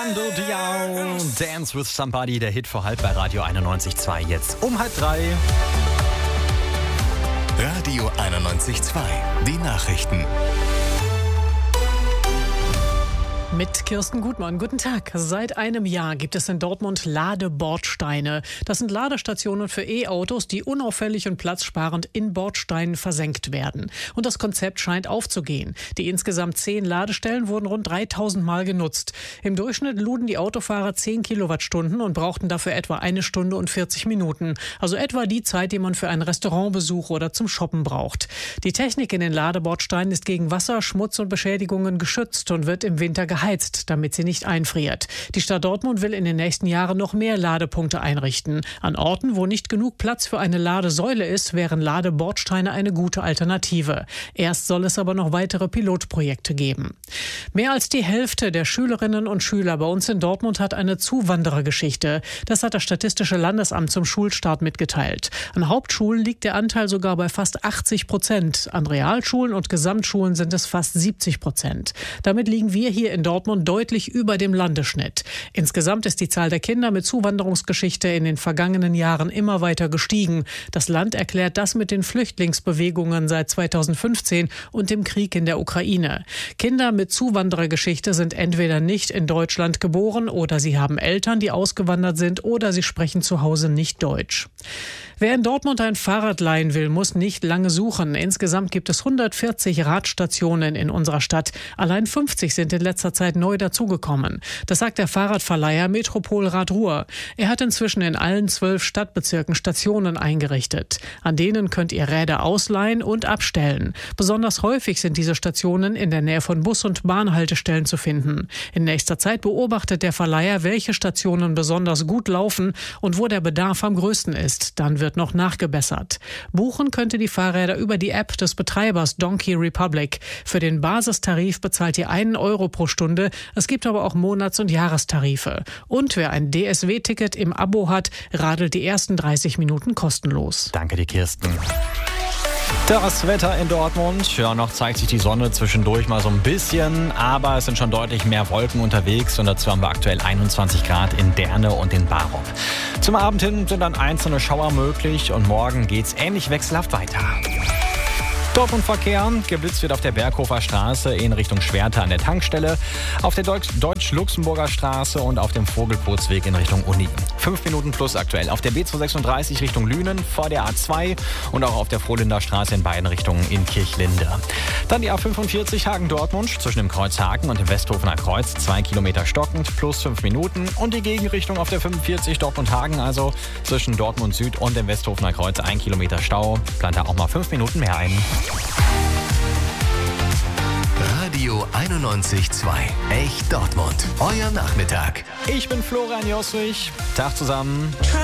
Mando Diao, Dance with Somebody, der Hit vor halb bei Radio 91.2. Jetzt um 2:30. Radio 91.2, die Nachrichten. Mit Kirsten Gutmann. Guten Tag. Seit einem Jahr gibt es in Dortmund Ladebordsteine. Das sind Ladestationen für E-Autos, die unauffällig und platzsparend in Bordsteinen versenkt werden. Und das Konzept scheint aufzugehen. Die insgesamt 10 Ladestellen wurden rund 3000 Mal genutzt. Im Durchschnitt luden die Autofahrer 10 Kilowattstunden und brauchten dafür etwa 1 Stunde und 40 Minuten. Also etwa die Zeit, die man für einen Restaurantbesuch oder zum Shoppen braucht. Die Technik in den Ladebordsteinen ist gegen Wasser, Schmutz und Beschädigungen geschützt und wird im Winter geheizt, damit sie nicht einfriert. Die Stadt Dortmund will in den nächsten Jahren noch mehr Ladepunkte einrichten. An Orten, wo nicht genug Platz für eine Ladesäule ist, wären Ladebordsteine eine gute Alternative. Erst soll es aber noch weitere Pilotprojekte geben. Mehr als die Hälfte der Schülerinnen und Schüler bei uns in Dortmund hat eine Zuwanderergeschichte. Das hat das Statistische Landesamt zum Schulstart mitgeteilt. An Hauptschulen liegt der Anteil sogar bei fast 80%. An Realschulen und Gesamtschulen sind es fast 70%. Damit liegen wir hier in Dortmund deutlich über dem Landesschnitt. Insgesamt ist die Zahl der Kinder mit Zuwanderungsgeschichte in den vergangenen Jahren immer weiter gestiegen. Das Land erklärt das mit den Flüchtlingsbewegungen seit 2015 und dem Krieg in der Ukraine. Kinder mit Zuwanderergeschichte sind entweder nicht in Deutschland geboren oder sie haben Eltern, die ausgewandert sind oder sie sprechen zu Hause nicht Deutsch. Wer in Dortmund ein Fahrrad leihen will, muss nicht lange suchen. Insgesamt gibt es 140 Radstationen in unserer Stadt. Allein 50 sind in letzter Zeit neu dazugekommen. Das sagt der Fahrradverleiher Metropolrad Ruhr. Er hat inzwischen in allen 12 Stadtbezirken Stationen eingerichtet. An denen könnt ihr Räder ausleihen und abstellen. Besonders häufig sind diese Stationen in der Nähe von Bus- und Bahnhaltestellen zu finden. In nächster Zeit beobachtet der Verleiher, welche Stationen besonders gut laufen und wo der Bedarf am größten ist. Dann wird noch nachgebessert. Buchen könnt ihr die Fahrräder über die App des Betreibers Donkey Republic. Für den Basistarif bezahlt ihr 1 Euro pro Stunde. Es gibt aber auch Monats- und Jahrestarife. Und wer ein DSW-Ticket im Abo hat, radelt die ersten 30 Minuten kostenlos. Danke dir, Kirsten. Das Wetter in Dortmund, ja, noch zeigt sich die Sonne zwischendurch mal so ein bisschen, aber es sind schon deutlich mehr Wolken unterwegs und dazu haben wir aktuell 21 Grad in Derne und in Barop. Zum Abend hin sind dann einzelne Schauer möglich und morgen geht's ähnlich wechselhaft weiter. Dortmund-Verkehr. Geblitzt wird auf der Berghofer Straße in Richtung Schwerte an der Tankstelle, auf der Deutsch-Luxemburger Straße und auf dem Vogelpurzweg in Richtung Uni. 5 Minuten plus aktuell auf der B236 Richtung Lünen vor der A2 und auch auf der Frohlinder Straße in beiden Richtungen in Kirchlinde. Dann die A45 Hagen-Dortmund zwischen dem Kreuz Hagen und dem Westhofener Kreuz 2 Kilometer stockend plus 5 Minuten und die Gegenrichtung auf der 45 Dortmund-Hagen, also zwischen Dortmund Süd und dem Westhofener Kreuz 1 Kilometer Stau. Plant da auch mal 5 Minuten mehr ein. Radio 91.2, echt Dortmund. Euer Nachmittag. Ich bin Florian Josswig. Tag zusammen.